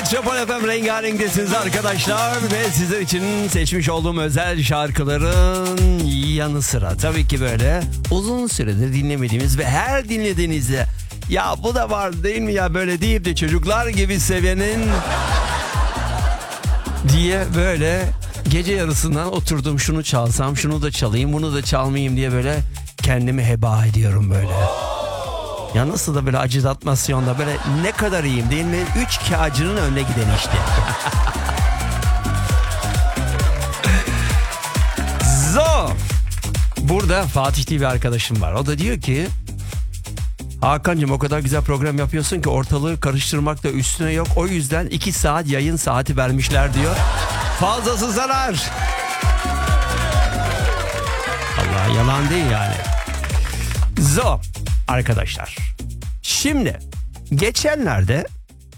Metropol FM rengarenkdesiniz arkadaşlar ve sizler için seçmiş olduğum özel şarkıların yanı sıra tabii ki böyle uzun süredir dinlemediğimiz ve her dinlediğinizde ya bu da var değil mi ya böyle deyip de çocuklar gibi sevenin diye böyle gece yarısından oturdum, şunu çalsam şunu da çalayım bunu da çalmayayım diye böyle kendimi heba ediyorum böyle. Ya nasıl da böyle acitatmasyonda böyle ne kadar iyiyim değil mi? 3 kağıcının önüne giden işte. Zo. Burada Fatih diye bir arkadaşım var. O da diyor ki Hakan'cığım o kadar güzel program yapıyorsun ki ortalığı karıştırmak da üstüne yok. O yüzden 2 saat yayın saati vermişler diyor. Fazlası zarar. Allah yalan değil yani. Zo. Arkadaşlar şimdi geçenlerde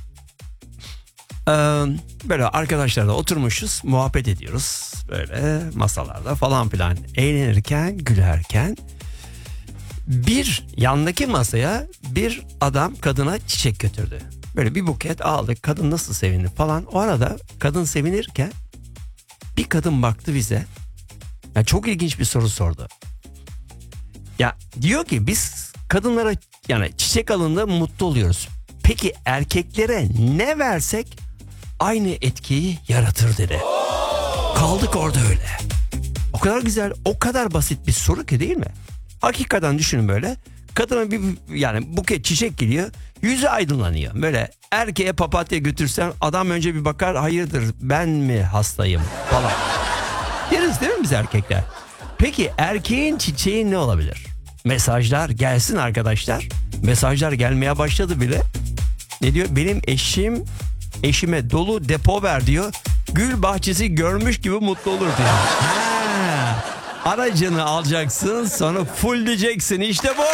böyle arkadaşlarla oturmuşuz, muhabbet ediyoruz böyle masalarda falan filan, eğlenirken gülerken bir yandaki masaya bir adam kadına çiçek götürdü. Böyle bir buket aldık, kadın nasıl sevindi falan. O arada kadın sevinirken bir kadın baktı bize, yani çok ilginç bir soru sordu. Ya diyor ki biz kadınlara yani çiçek alındığında mutlu oluyoruz. Peki erkeklere ne versek aynı etkiyi yaratır dedi. Kaldık orada öyle. O kadar güzel, o kadar basit bir soru ki değil mi? Hakikaten düşünün böyle. Kadına bir yani buket çiçek geliyor, yüzü aydınlanıyor. Böyle erkeğe papatya götürsen adam önce bir bakar, hayırdır ben mi hastayım falan. Deriz değil mi biz erkekler? Peki erkeğin çiçeği ne olabilir? Mesajlar gelsin arkadaşlar. Mesajlar gelmeye başladı bile. Ne diyor? Benim eşime dolu depo ver diyor. Gül bahçesi görmüş gibi mutlu olur diyor. Ha, aracını alacaksın sonra full diyeceksin. İşte bu.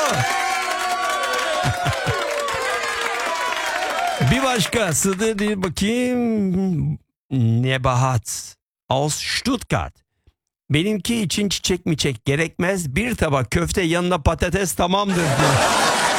Bir başkası diye bakayım. Nebahat aus Stuttgart. Benimki için çiçek miçek gerekmez. Bir tabak köfte yanına patates tamamdır diyor.